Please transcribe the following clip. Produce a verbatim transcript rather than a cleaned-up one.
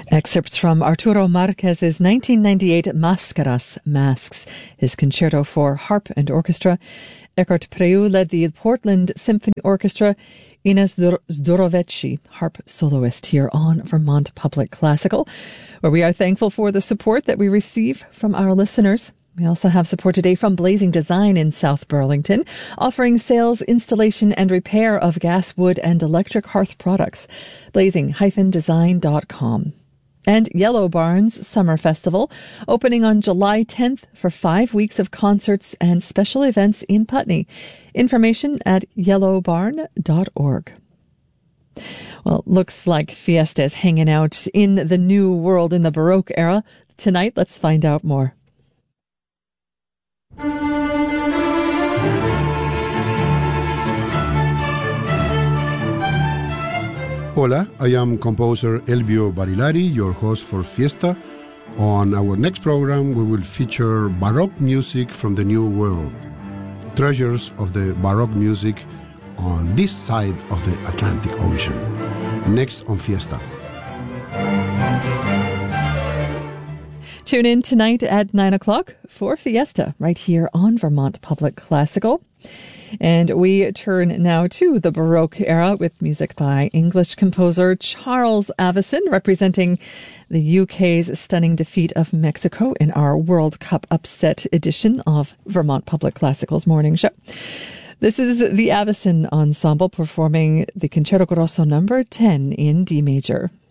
Excerpts from Arturo Marquez's nineteen ninety-eight Mascaras, Masks, his concerto for harp and orchestra. Eckhart Preu led the Portland Symphony Orchestra. Ines Zdorovetchi, harp soloist here on Vermont Public Classical, where we are thankful for the support that we receive from our listeners. We also have support today from Blazing Design in South Burlington, offering sales, installation, and repair of gas, wood, and electric hearth products. blazing dash design dot com. And Yellow Barn's Summer Festival, opening on July tenth for five weeks of concerts and special events in Putney. Information at yellow barn dot org. Well, looks like Fiesta is hanging out in the new world in the Baroque era. Tonight, let's find out more. Hola, I am composer Elvio Barilari, your host for Fiesta. On our next program, we will feature Baroque music from the New World, treasures of the Baroque music on this side of the Atlantic Ocean. Next on Fiesta. Tune in tonight at nine o'clock for Fiesta, right here on Vermont Public Classical. And we turn now to the Baroque era with music by English composer Charles Avison, representing the U K's stunning defeat of Mexico in our World Cup upset edition of Vermont Public Classical's morning show. This is the Avison Ensemble performing the Concerto Grosso number ten in D major.